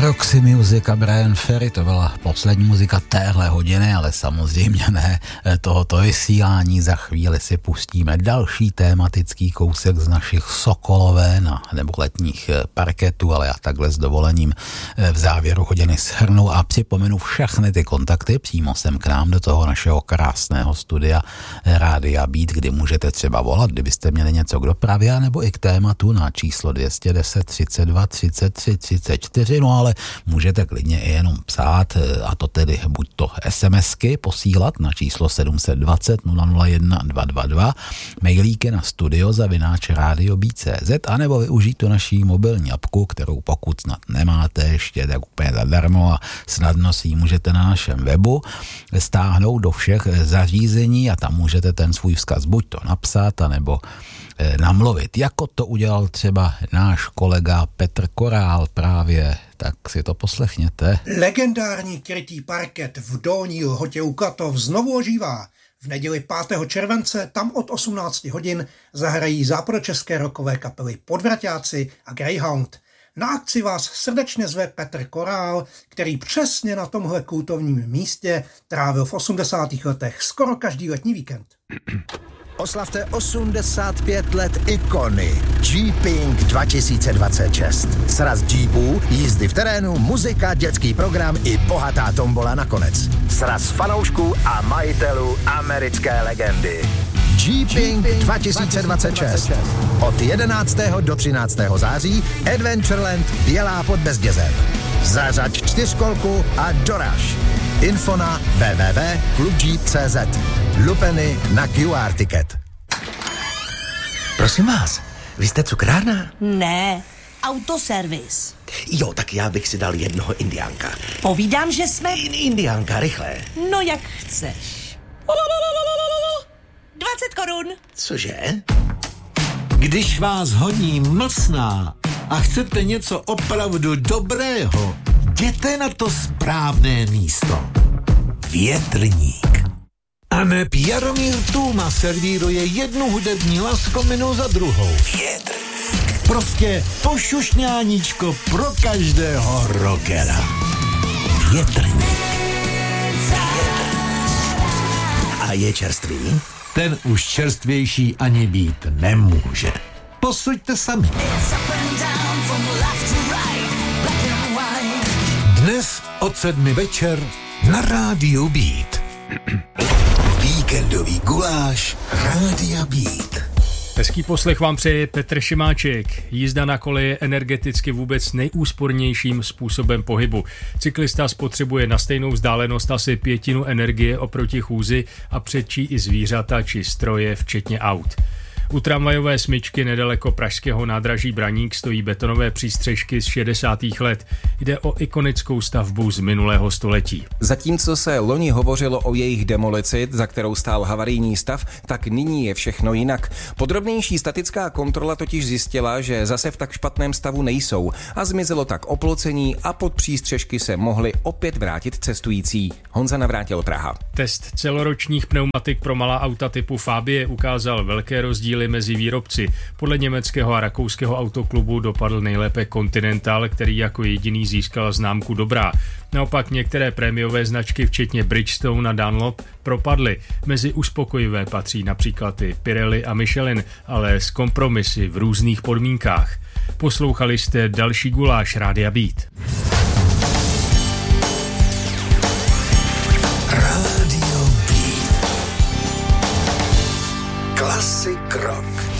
Roxy Music a Brian Ferry, to byla poslední muzika téhle hodiny, ale samozřejmě ne tohoto vysílání. Za chvíli si pustíme další tématický kousek z našich Sokolové nebo letních parketů, ale já takhle s dovolením v závěru hodiny shrnu a připomenu všechny ty kontakty přímo sem k nám do toho našeho krásného studia Rádia Beat, kdy můžete třeba volat, kdybyste měli něco k dopravě, nebo i k tématu na číslo 210 32 33 34, no ale můžete klidně i jenom psát, a to tedy buď to SMSky posílat na číslo 720 001 222, mailíky na studio@radiobeat.cz, anebo využít tu naší mobilní apku, kterou pokud snad nemáte ještě, tak úplně zadarmo a snadno si ji můžete na našem webu stáhnout do všech zařízení a tam můžete ten svůj vzkaz buď to napsat, anebo namluvit, jako to udělal třeba náš kolega Petr Korál právě, tak si to poslechněte. Legendární krytý parket v Dolní Lhotě u Klatov znovu ožívá. V neděli 5. července tam od 18 hodin zahrají západočeské rockové kapely Podvraťáci a Greyhound. Na akci vás srdečně zve Petr Korál, který přesně na tomhle kultovním místě trávil v 80. letech skoro každý letní víkend. Oslavte 85 let ikony Jeeping 2026. Sraz Jeepů, jízdy v terénu, muzika, dětský program i bohatá tombola nakonec. Sraz fanoušků a majitelů americké legendy. Jeeping 2026. Od 11. do 13. září Adventureland Bělá pod Bezdězem. Zařaď 4kolku a doraž. Info na www.klubjeep.cz. Lupeny na QR ticket. Prosím vás, vy jste cukrárna? Ne, autoservis. Jo, tak já bych si dal jednoho indiánka. Povídám, že jsme... Indiánka, rychle. No jak chceš. 20 korun. Cože? Když vás honí mlsná a chcete něco opravdu dobrého, jděte na to správné místo. Větrník. Aneb Jaromír Tůma servíruje jednu hudební laskominu za druhou. Větrník. Prostě pošušňáníčko pro každého rockera. Větrník. A je čerstvý? Ten už čerstvější ani být nemůže. Posuďte sami. Dnes od 7 večer na Rádiu Beat. Víkendový guláš Rádia Beat. Hezký poslech vám přeje Petr Šimáček. Jízda na kole je energeticky vůbec nejúspornějším způsobem pohybu. Cyklista spotřebuje na stejnou vzdálenost asi 1/5 energie oproti chůzi a předčí i zvířata či stroje, včetně aut. U tramvajové smyčky nedaleko pražského nádraží Braník stojí betonové přístřežky z 60. let. Jde o ikonickou stavbu z minulého století. Zatímco se loni hovořilo o jejich demolici, za kterou stál havarijní stav, tak nyní je všechno jinak. Podrobnější statická kontrola totiž zjistila, že zase v tak špatném stavu nejsou a zmizelo tak oplocení a pod přístřežky se mohli opět vrátit cestující. Honza Navrátil, Praha. Test celoročních pneumatik pro malá auta typu Fabie ukázal velké rozdíly mezi výrobci. Podle německého a rakouského autoklubu dopadl nejlépe Continental, který jako jediný získal známku dobrá. Naopak některé prémiové značky, včetně Bridgestone a Dunlop, propadly. Mezi uspokojivé patří například i Pirelli a Michelin, ale s kompromisy v různých podmínkách. Poslouchali jste další guláš Rádia Beat. Rádio Beat. Classic rock.